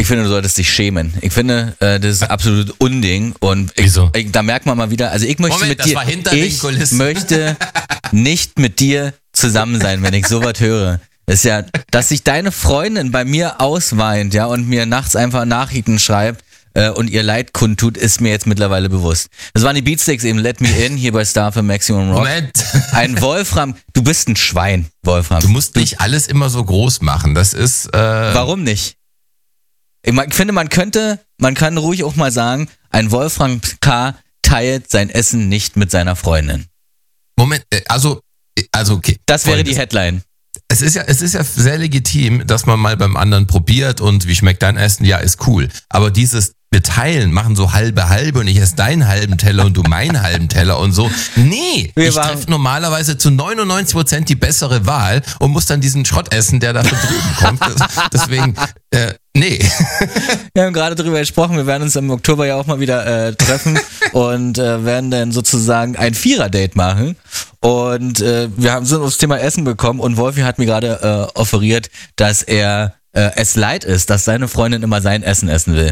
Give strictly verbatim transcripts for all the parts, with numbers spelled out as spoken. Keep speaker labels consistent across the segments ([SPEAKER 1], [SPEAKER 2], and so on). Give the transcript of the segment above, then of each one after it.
[SPEAKER 1] finde, du solltest dich schämen. Ich finde, äh, das ist absolut Unding. Und ich,
[SPEAKER 2] Wieso?
[SPEAKER 1] Ich, da merkt man mal wieder, also ich möchte
[SPEAKER 2] Moment,
[SPEAKER 1] mit
[SPEAKER 2] das
[SPEAKER 1] dir,
[SPEAKER 2] war hinter
[SPEAKER 1] ich
[SPEAKER 2] den Kulissen.
[SPEAKER 1] möchte nicht mit dir zusammen sein, wenn ich sowas höre. Das ist ja, dass sich deine Freundin bei mir ausweint, ja, und mir nachts einfach Nachrichten schreibt äh, und ihr Leid kundtut, ist mir jetzt mittlerweile bewusst. Das waren die Beatsteaks eben, Let Me In, hier bei Star für Maximum Rock.
[SPEAKER 2] Moment.
[SPEAKER 1] Ein Wolfram, du bist ein Schwein, Wolfram.
[SPEAKER 2] Du musst nicht alles immer so groß machen. Das ist. Äh,
[SPEAKER 1] Warum nicht? Ich finde, man könnte, man kann ruhig auch mal sagen, ein Wolfram K. teilt sein Essen nicht mit seiner Freundin.
[SPEAKER 2] Moment, äh, also, äh, also okay.
[SPEAKER 1] Das wäre
[SPEAKER 2] Folgendes.
[SPEAKER 1] die Headline.
[SPEAKER 2] Es ist ja, es ist ja sehr legitim, dass man mal beim anderen probiert und wie schmeckt dein Essen? Ja, ist cool. Aber dieses wir teilen, machen so halbe halbe und ich esse deinen halben Teller und du meinen halben Teller und so. Nee,
[SPEAKER 1] Wir
[SPEAKER 2] ich
[SPEAKER 1] waren-
[SPEAKER 2] treffe normalerweise zu neunundneunzig Prozent die bessere Wahl und muss dann diesen Schrott essen, der da von drüben kommt. Das, deswegen, äh, nee.
[SPEAKER 1] Wir haben gerade drüber gesprochen, wir werden uns im Oktober ja auch mal wieder äh, treffen und äh, werden dann sozusagen ein Vierer-Date machen. Und äh, wir haben so aufs Thema Essen bekommen und Wolfi hat mir gerade äh, offeriert, dass er äh, es leid ist, dass seine Freundin immer sein Essen essen will.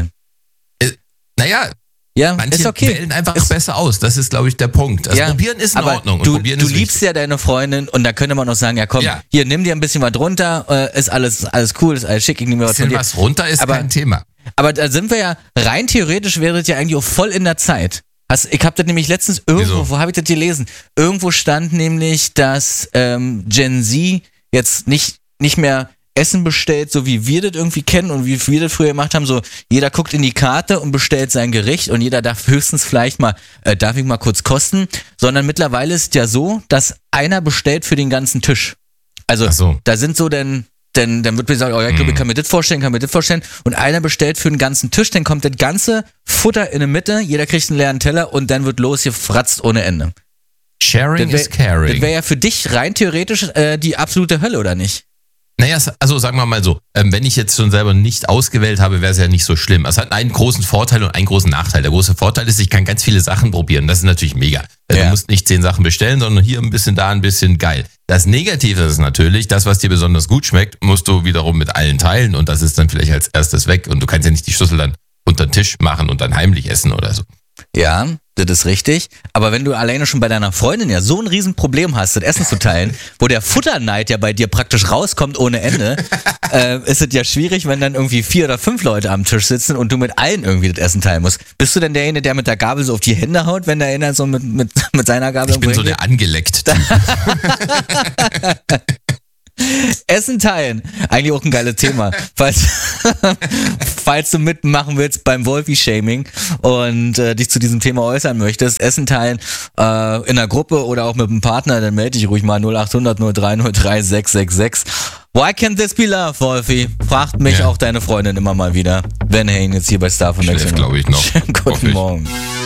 [SPEAKER 2] Naja,
[SPEAKER 1] Ja,
[SPEAKER 2] manche
[SPEAKER 1] ist okay.
[SPEAKER 2] wählen einfach
[SPEAKER 1] Ist-
[SPEAKER 2] besser aus. Das ist, glaube ich, der Punkt. Also
[SPEAKER 1] Ja,
[SPEAKER 2] probieren ist in
[SPEAKER 1] aber
[SPEAKER 2] Ordnung. Und
[SPEAKER 1] Du,
[SPEAKER 2] probieren
[SPEAKER 1] du
[SPEAKER 2] ist
[SPEAKER 1] liebst ja deine Freundin und da könnte man auch sagen, ja komm,
[SPEAKER 2] Ja.
[SPEAKER 1] hier, nimm dir ein bisschen was runter, äh, ist alles alles cool, ist alles schick, ich nehme mir was von
[SPEAKER 2] bisschen
[SPEAKER 1] dir.
[SPEAKER 2] was runter ist
[SPEAKER 1] Aber-
[SPEAKER 2] kein Thema.
[SPEAKER 1] Aber da sind wir ja, rein theoretisch wäre das ja eigentlich auch voll in der Zeit. Hast, ich habe das nämlich letztens irgendwo,
[SPEAKER 2] Wieso?
[SPEAKER 1] wo habe ich das gelesen? Irgendwo stand nämlich, dass ähm, Gen Z jetzt nicht, nicht mehr Essen bestellt, so wie wir das irgendwie kennen und wie wir das früher gemacht haben, so jeder guckt in die Karte und bestellt sein Gericht und jeder darf höchstens vielleicht mal, äh, darf ich mal kurz kosten, sondern mittlerweile ist es ja so, dass einer bestellt für den ganzen Tisch. Also
[SPEAKER 2] Ach so.
[SPEAKER 1] da sind so dann, dann, dann wird mir gesagt, oh ja, ich glaube, ich kann mir das vorstellen, kann mir das vorstellen und einer bestellt für den ganzen Tisch, dann kommt das ganze Futter in der Mitte, jeder kriegt einen leeren Teller und dann wird losgefratzt ohne Ende.
[SPEAKER 2] Sharing
[SPEAKER 1] Das
[SPEAKER 2] is caring.
[SPEAKER 1] Das wäre ja für dich rein theoretisch äh, die absolute Hölle, oder nicht?
[SPEAKER 2] Naja, also sagen wir mal so, ähm, wenn ich jetzt schon selber nicht ausgewählt habe, wäre es ja nicht so schlimm. Es hat einen großen Vorteil und einen großen Nachteil. Der große Vorteil ist, ich kann ganz viele Sachen probieren. Das ist natürlich mega. Also
[SPEAKER 1] Ja.
[SPEAKER 2] Du musst nicht zehn Sachen bestellen, sondern hier ein bisschen, da ein bisschen, geil. Das Negative ist natürlich, das, was dir besonders gut schmeckt, musst du wiederum mit allen teilen und das ist dann vielleicht als erstes weg und du kannst ja nicht die Schlüssel dann unter den Tisch machen und dann heimlich essen oder so.
[SPEAKER 1] Ja, das ist richtig. Aber wenn du alleine schon bei deiner Freundin ja so ein Riesenproblem hast, das Essen zu teilen, wo der Futterneid ja bei dir praktisch rauskommt ohne Ende, äh, ist es ja schwierig, wenn dann irgendwie vier oder fünf Leute am Tisch sitzen und du mit allen irgendwie das Essen teilen musst. Bist du denn derjenige, der mit der Gabel so auf die Hände haut, wenn der einer so mit, mit, mit seiner Gabel
[SPEAKER 2] Ich bin so
[SPEAKER 1] irgendwo
[SPEAKER 2] der angeleckt Typ.
[SPEAKER 1] Essen teilen. Eigentlich auch ein geiles Thema. Falls, falls du mitmachen willst beim Wolfi-Shaming und äh, dich zu diesem Thema äußern möchtest, Essen teilen äh, in einer Gruppe oder auch mit einem Partner, dann melde dich ruhig mal null acht hundert null drei null drei sechs sechs sechs. Why can't this be love, Wolfi? Fragt mich
[SPEAKER 2] Ja.
[SPEAKER 1] auch deine Freundin immer mal wieder. Van Halen jetzt hier bei Star von
[SPEAKER 2] Schläft,
[SPEAKER 1] Maximum.
[SPEAKER 2] glaub ich, noch.
[SPEAKER 1] Schönen
[SPEAKER 2] Hoffe
[SPEAKER 1] guten
[SPEAKER 2] ich.
[SPEAKER 1] Morgen.